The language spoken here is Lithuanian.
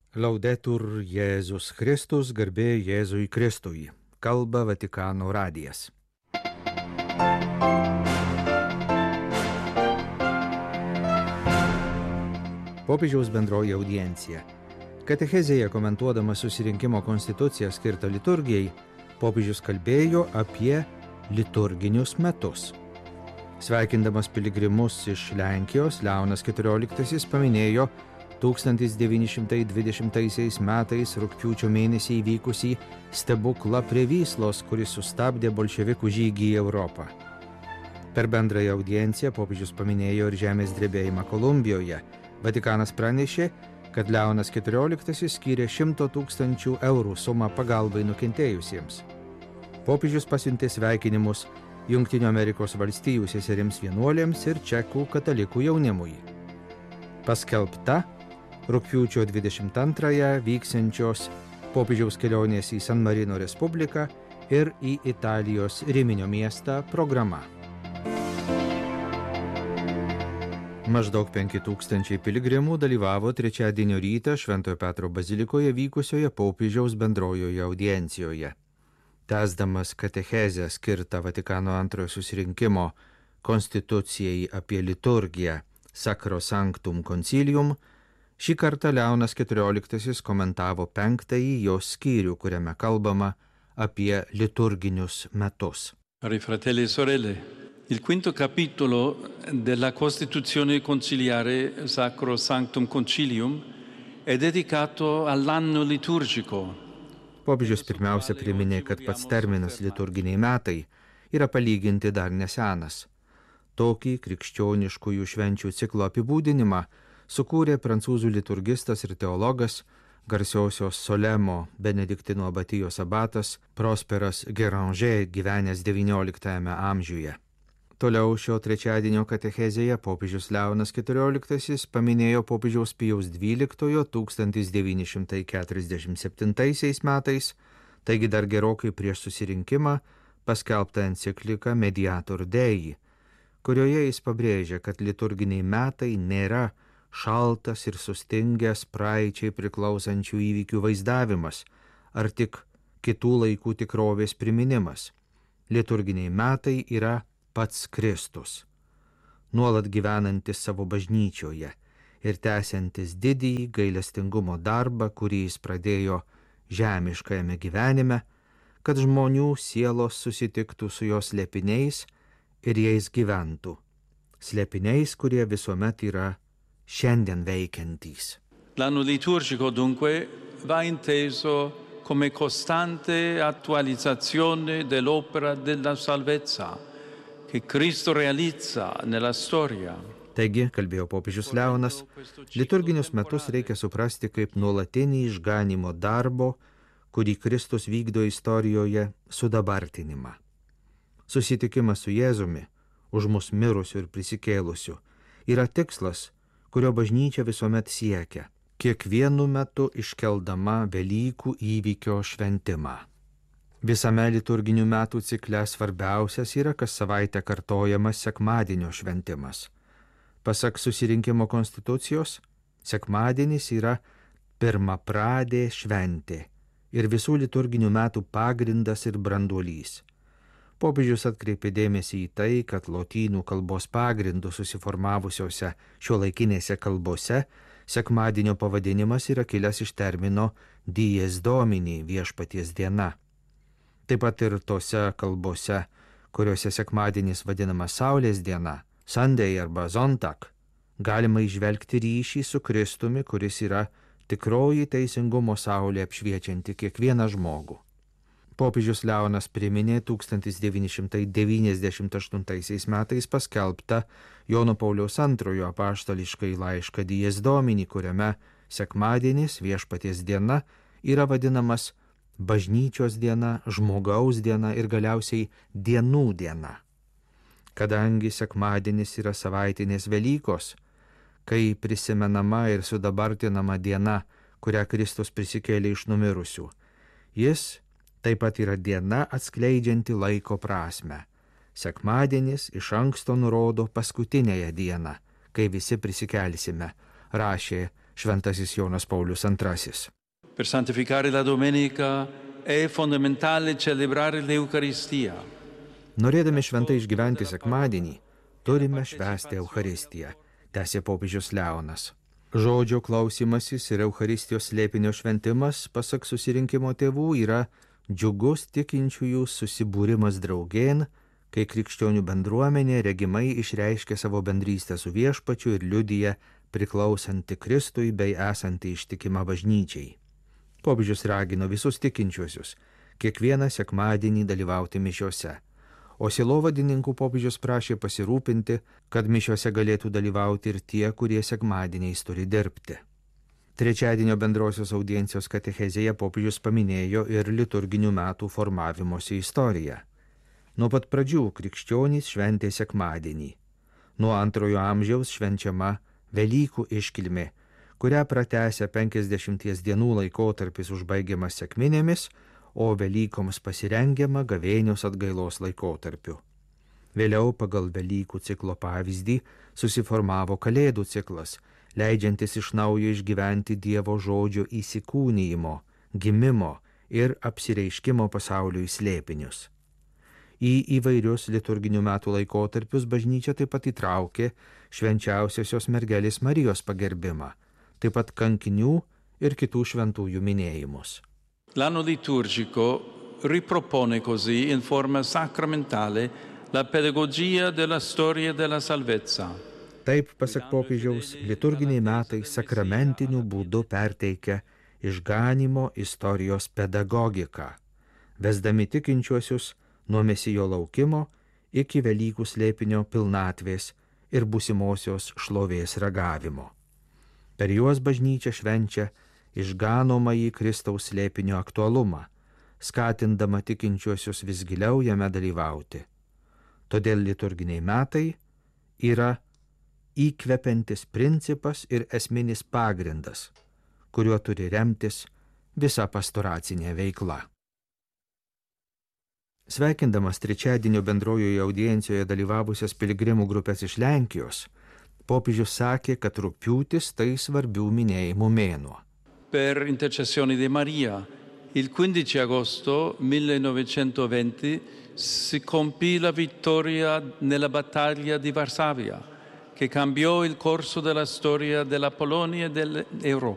Laudetur Jėzus Kristus, garbė Jėzui Kristui. Kalba Vatikano radijas. Popiežiaus bendroji audiencija. Katechezėje komentuodamas susirinkimo konstituciją skirtą liturgijai, popiežius kalbėjo apie liturginius metus. Sveikindamas piligrimus iš Lenkijos, Leonas XIV paminėjo 1920 metais rugpjūčio mėnesį įvykusį stebuklą prie Vyslos, kuris sustabdė bolševikų žygį į Europą. Per bendrąją audienciją popiežius paminėjo ir žemės drebėjimą Kolumbijoje. Vatikanas pranešė, kad Leonas XIV skyrė 100 000 eurų sumą pagalbai nukentėjusiems. Popiežius pasiuntė sveikinimus Jungtinių Amerikos valstijų seserims vienuolėms ir čekų katalikų jaunimui. Paskelbta rugpjūčio 22 vyksiančios popiežiaus kelionės į San Marino Respubliką ir į Italijos Riminio miestą programa. Maždaug 5000 piligrimų dalyvavo trečiadienio rytą Šventojo Petro bazilikoje vykusioje popiežiaus bendrojoje audiencijoje. Tęsdamas katechezę skirtą Vatikano antrojo susirinkimo konstitucijai apie liturgiją Sacrosanctum Concilium, šį kartą Leonas XIV komentavo 5-ąjį jos skyrių, kuriame kalbama apie liturginius metus. Cari fratelli e sorelle, il quinto capitolo della Costituzione conciliare Sacrosanctum Concilium è dedicato all'anno liturgico. Popiežius pirmiausia priminė, kad pats terminas liturginiai metai yra palyginti dar nesenas. Tokį krikščioniškųjų švenčių ciklo apibūdinimą sukūrė prancūzų liturgistas ir teologas, garsiosios Solemo Benediktino abatijos abatas Prosperas Géranger, gyvenęs XIX amžiuje. Toliau šio trečiadienio katechezėje popiežius Leonas XIV paminėjo popiežiaus Pijaus XII 1947 metais, taigi dar gerokai prieš susirinkimą, paskelbtą encikliką Mediator Dei, kurioje jis pabrėžia, kad liturginiai metai nėra šaltas ir sustingęs praeičiai priklausančių įvykių vaizdavimas, ar tik kitų laikų tikrovės priminimas. Liturginiai metai yra pats Kristus, nuolat gyvenantis savo bažnyčioje ir tęsiantis didįjį gailestingumo darbą, kurį jis pradėjo žemiškajame gyvenime, kad žmonių sielos susitiktų su jos slėpiniais ir jais gyventų. Slėpiniais, kurie visuomet yra šiandien veikiantys. L'anno liturgico dunque va inteso come costante attualizzazione dell'opera della salvezza che Cristo realizza nella storia. Taigi, kalbėjo popiežius Leonas, liturginius metus reikia suprasti kaip nuolatinį išganimo darbo, kurį Kristus vykdo istorijoje, sudabartinimą. Susitikimas su Jėzumi, už mus mirusiu ir prisikėlusiu, yra tikslas, kurio bažnyčia visuomet siekia, kiekvienu metu iškeldama Velykų įvykio šventimą. Visame liturginių metų cikle svarbiausias yra kas savaitę kartojamas sekmadienio šventimas. Pasak susirinkimo konstitucijos, sekmadienis yra pirmapradė šventė ir visų liturginių metų pagrindas ir branduolys. Popiežius atkreipė dėmesį į tai, kad lotynų kalbos pagrindų susiformavusiose šiuolaikinėse kalbose sekmadienio pavadinimas yra kilęs iš termino dies domini, viešpaties diena. Taip pat ir tose kalbose, kuriuose sekmadienis vadinamas Saulės diena, Sunday arba Zontak, galima įžvelgti ryšį su Kristumi, kuris yra tikroji teisingumo saulė apšviečianti kiekvieną žmogų. Popiežius Leonas priminė 1998 metais paskelbtą Jono Pauliaus II apaštališkai laišką Dies Domini, kuriame sekmadienis, viešpaties diena, yra vadinamas bažnyčios diena, žmogaus diena ir galiausiai dienų diena. Kadangi sekmadienis yra savaitinės Velykos, kai prisimenama ir sudabartinama diena, kurią Kristus prisikėlė iš numirusių, jis taip pat yra diena atskleidžianti laiko prasmę. Sekmadienis iš anksto nurodo paskutinėje dieną, kai visi prisikelsime, rašė Šventasis Jonas Paulius II. Per santificare la domenica è fondamentale celebrare l'Eucaristia. Norėdami šventai išgyventi sekmadienį, turime švęsti Eucharistiją, tęsė popiežius Leonas. Žodžio klausimasis ir Eucharistijos slėpinio šventimas, pasak susirinkimo tėvų, yra džiugus tikinčiųjų susibūrimas draugėn, kai krikščionių bendruomenė regimai išreiškia savo bendrystę su viešpačiu ir liudija priklausanti Kristui bei esanti ištikima bažnyčiai. Popiežius ragino visus tikinčiuosius kiekvieną sekmadienį dalyvauti mišiose, o sielovadininkų popiežius prašė pasirūpinti, kad mišiose galėtų dalyvauti ir tie, kurie sekmadieniais turi dirbti. Trečiadienio bendrosios audiencijos katechezėje popiežius paminėjo ir liturginių metų formavimosi istoriją. Nuo pat pradžių krikščionys šventė sekmadienį. Nuo 2 amžiaus švenčiama Velykų iškilmė, kurią pratęsia 50 dienų laikotarpis užbaigiamas sekminėmis, o Velykoms pasirengiama gavėnios atgailos laikotarpiu. Vėliau pagal Velykų ciklo pavyzdį susiformavo Kalėdų ciklas, leidžiantis iš naujo išgyventi Dievo žodžio įsikūnijimo, gimimo ir apsireiškimo pasauliui slėpinius. Į įvairius liturginių metų laikotarpius bažnyčia taip pat įtraukė švenčiausiosios mergelės Marijos pagerbimą, taip pat kankinių ir kitų šventųjų minėjimus. L'anno liturgico ripropone così in forma sacramentale la pedagogia della storia della salvezza. Taip, pasak popiežiaus, liturginiai metai sakramentiniu būdu perteikia išganymo istorijos pedagogiką, vesdami tikinčiuosius nuo Mesijo laukimo iki Velykų slėpinio pilnatvės ir būsimosios šlovės ragavimo. Per juos bažnyčia švenčia išganomąjį Kristaus slėpinio aktualumą, skatindama tikinčiuosius vis giliau jame dalyvauti. Todėl liturginiai metai yra įkvepiantis principas ir esminis pagrindas, kuriuo turi remtis visa pastoracinė veikla. Sveikindamas trečiadienio bendrojoje audiencijoje dalyvavusias piligrimų grupės iš Lenkijos, popiežius sakė, kad rugpjūtis tai svarbių minėjimų mėnuo. Per intercessione di Maria, il 15 agosto 1920 si compì la vittoria nella battaglia di Varsavia, che cambiò il corso della storia della Polonia e dell'Europa.